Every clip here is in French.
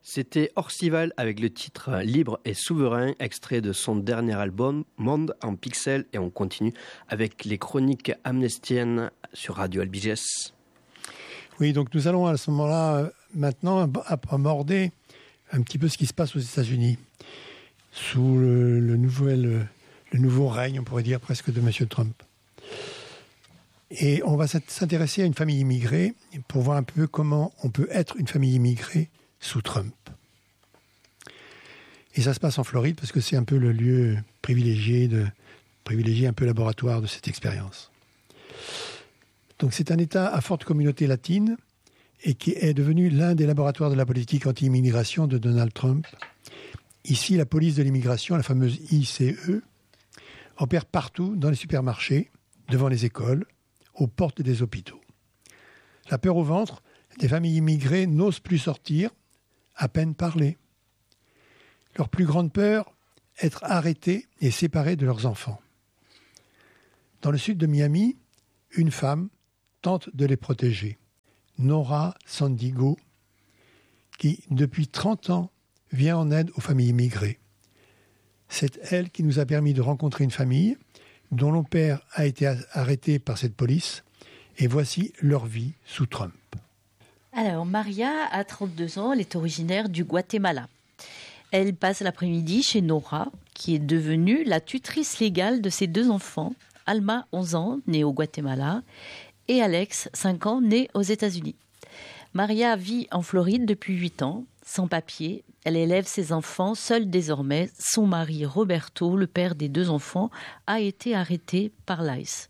C'était Orcival avec le titre Libre et souverain, extrait de son dernier album Monde en pixels, et on continue avec les chroniques amnestiennes sur Radio Albiges. Oui, donc nous allons à ce moment-là maintenant aborder un petit peu ce qui se passe aux États-Unis sous le nouveau règne, on pourrait dire presque, de M. Trump. Et on va s'intéresser à une famille immigrée pour voir un peu comment on peut être une famille immigrée sous Trump. Et ça se passe en Floride parce que c'est un peu le lieu privilégié un peu laboratoire de cette expérience. Donc c'est un État à forte communauté latine et qui est devenu l'un des laboratoires de la politique anti-immigration de Donald Trump. Ici, la police de l'immigration, la fameuse ICE, opère partout dans les supermarchés, devant les écoles, aux portes des hôpitaux. La peur au ventre, des familles immigrées n'osent plus sortir, à peine parler. Leur plus grande peur, être arrêtés et séparés de leurs enfants. Dans le sud de Miami, une femme tente de les protéger. Nora Sandiego, qui, depuis 30 ans, vient en aide aux familles immigrées. C'est elle qui nous a permis de rencontrer une famille dont le père a été arrêté par cette police, et voici leur vie sous Trump. Alors, Maria a 32 ans, elle est originaire du Guatemala. Elle passe l'après-midi chez Nora, qui est devenue la tutrice légale de ses 2 enfants, Alma, 11 ans, née au Guatemala, et Alex, 5 ans, né aux États-Unis. Maria vit en Floride depuis 8 ans, sans papier. Elle élève ses enfants seule désormais. Son mari, Roberto, le père des 2 enfants, a été arrêté par l'ICE.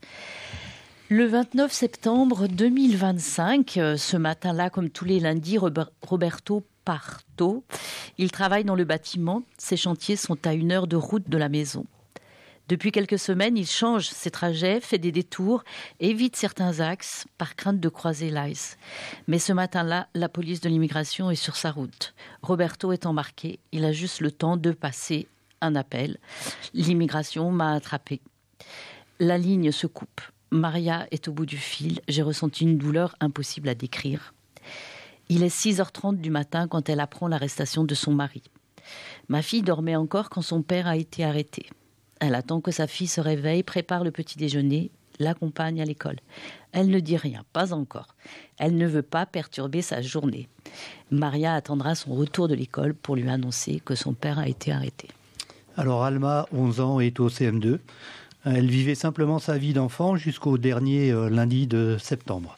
Le 29 septembre 2025, ce matin-là, comme tous les lundis, Roberto part tôt. Il travaille dans le bâtiment. Ses chantiers sont à 1 heure de route de la maison. Depuis quelques semaines, il change ses trajets, fait des détours, évite certains axes par crainte de croiser l'ICE. Mais ce matin-là, la police de l'immigration est sur sa route. Roberto est embarqué. Il a juste le temps de passer un appel. L'immigration m'a attrapé. La ligne se coupe. Maria est au bout du fil. J'ai ressenti une douleur impossible à décrire. Il est 6h30 du matin quand elle apprend l'arrestation de son mari. Ma fille dormait encore quand son père a été arrêté. Elle attend que sa fille se réveille, prépare le petit déjeuner, l'accompagne à l'école. Elle ne dit rien, pas encore. Elle ne veut pas perturber sa journée. Maria attendra son retour de l'école pour lui annoncer que son père a été arrêté. Alors Alma, 11 ans, est au CM2. Elle vivait simplement sa vie d'enfant jusqu'au dernier lundi de septembre.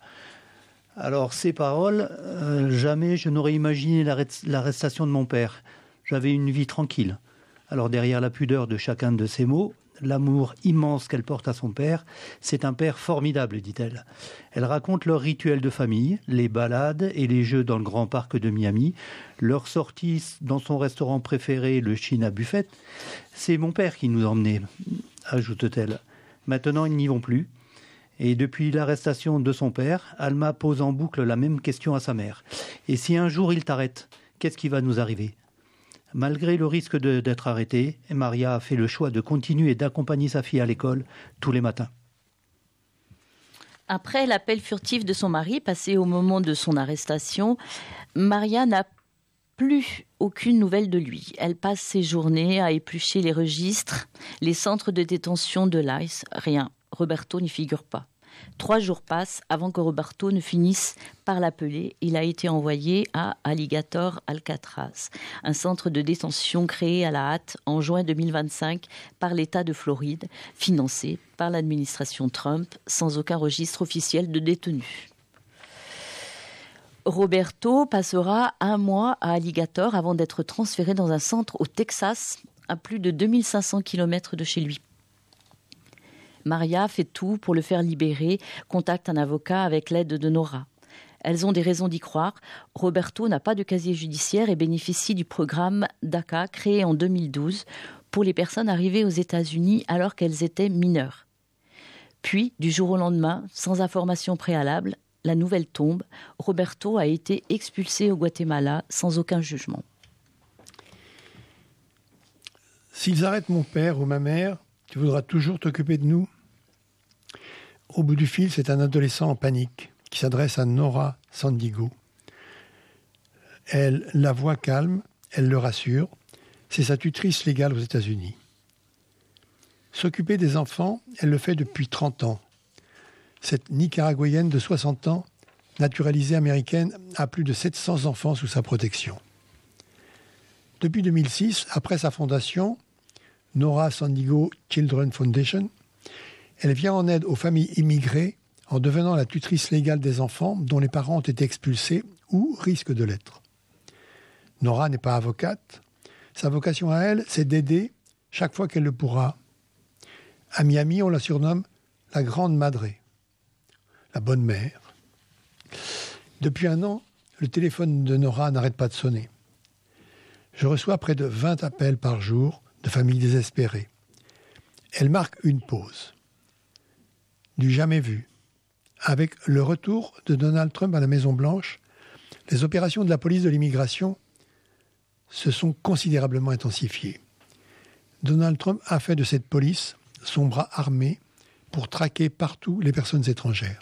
Alors ces paroles, jamais je n'aurais imaginé l'arrestation de mon père. J'avais une vie tranquille. Alors derrière la pudeur de chacun de ces mots, l'amour immense qu'elle porte à son père, c'est un père formidable, dit-elle. Elle raconte leur rituel de famille, les balades et les jeux dans le grand parc de Miami, leur sortie dans son restaurant préféré, le China Buffet. C'est mon père qui nous emmenait, ajoute-t-elle. Maintenant, ils n'y vont plus. Et depuis l'arrestation de son père, Alma pose en boucle la même question à sa mère. Et si un jour il t'arrête, qu'est-ce qui va nous arriver ? Malgré le risque d'être arrêtée, Maria a fait le choix de continuer d'accompagner sa fille à l'école tous les matins. Après l'appel furtif de son mari, passé au moment de son arrestation, Maria n'a plus aucune nouvelle de lui. Elle passe ses journées à éplucher les registres, les centres de détention de l'ICE. Rien. Roberto n'y figure pas. 3 jours passent avant que Roberto ne finisse par l'appeler. Il a été envoyé à Alligator Alcatraz, un centre de détention créé à la hâte en juin 2025 par l'État de Floride, financé par l'administration Trump, sans aucun registre officiel de détenus. Roberto passera 1 mois à Alligator avant d'être transféré dans un centre au Texas, à plus de 2500 km de chez lui. Maria fait tout pour le faire libérer, contacte un avocat avec l'aide de Nora. Elles ont des raisons d'y croire. Roberto n'a pas de casier judiciaire et bénéficie du programme DACA créé en 2012 pour les personnes arrivées aux États-Unis alors qu'elles étaient mineures. Puis, du jour au lendemain, sans information préalable, la nouvelle tombe. Roberto a été expulsé au Guatemala sans aucun jugement. S'ils arrêtent mon père ou ma mère, tu voudras toujours t'occuper de nous ? Au bout du fil, c'est un adolescent en panique qui s'adresse à Nora Sandiego. Elle la voit calme, elle le rassure. C'est sa tutrice légale aux États-Unis. S'occuper des enfants, elle le fait depuis 30 ans. Cette Nicaraguayenne de 60 ans, naturalisée américaine, a plus de 700 enfants sous sa protection. Depuis 2006, après sa fondation, Nora Sandiego Children Foundation, elle vient en aide aux familles immigrées en devenant la tutrice légale des enfants dont les parents ont été expulsés ou risquent de l'être. Nora n'est pas avocate. Sa vocation à elle, c'est d'aider chaque fois qu'elle le pourra. À Miami, on la surnomme la Grande Madre, la bonne mère. Depuis 1 an, le téléphone de Nora n'arrête pas de sonner. Je reçois près de 20 appels par jour de familles désespérées. Elle marque une pause. Du jamais vu. Avec le retour de Donald Trump à la Maison-Blanche, les opérations de la police de l'immigration se sont considérablement intensifiées. Donald Trump a fait de cette police son bras armé pour traquer partout les personnes étrangères.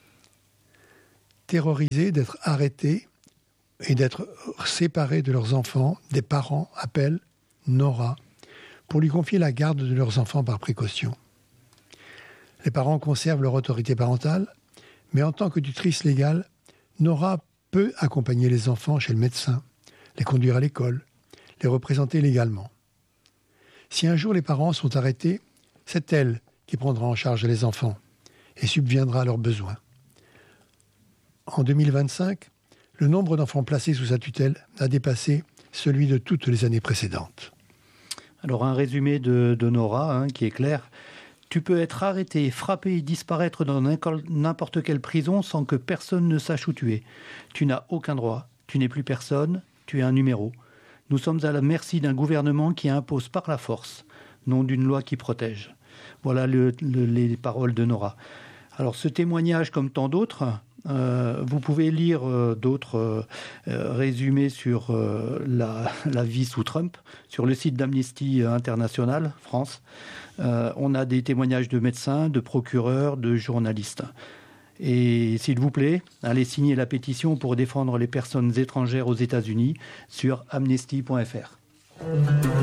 Terrorisés d'être arrêtés et d'être séparés de leurs enfants, des parents appellent Nora pour lui confier la garde de leurs enfants par précaution. Les parents conservent leur autorité parentale, mais en tant que tutrice légale, Nora peut accompagner les enfants chez le médecin, les conduire à l'école, les représenter légalement. Si un jour les parents sont arrêtés, c'est elle qui prendra en charge les enfants et subviendra à leurs besoins. En 2025, le nombre d'enfants placés sous sa tutelle a dépassé celui de toutes les années précédentes. Alors un résumé de Nora qui est clair. Tu peux être arrêté, frappé et disparaître dans n'importe quelle prison sans que personne ne sache où tu es. Tu n'as aucun droit, tu n'es plus personne, tu es un numéro. Nous sommes à la merci d'un gouvernement qui impose par la force, non d'une loi qui protège. Voilà les paroles de Nora. Alors ce témoignage, comme tant d'autres, vous pouvez lire d'autres résumés sur la vie sous Trump sur le site d'Amnesty International France. On a des témoignages de médecins, de procureurs, de journalistes. Et s'il vous plaît, allez signer la pétition pour défendre les personnes étrangères aux États-Unis sur amnesty.fr.